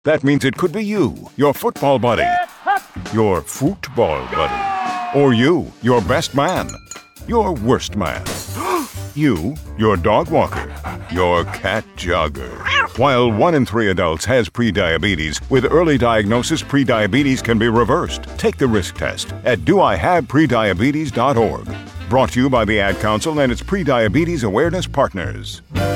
That means it could be you, your football buddy, your football buddy, or you, your best man, your worst man, you, your dog walker, your cat jogger. While 1 in 3 adults has prediabetes, with early diagnosis, prediabetes can be reversed. Take the risk test at doihaveprediabetes.org. Brought to you by the Ad Council and its Prediabetes Awareness Partners.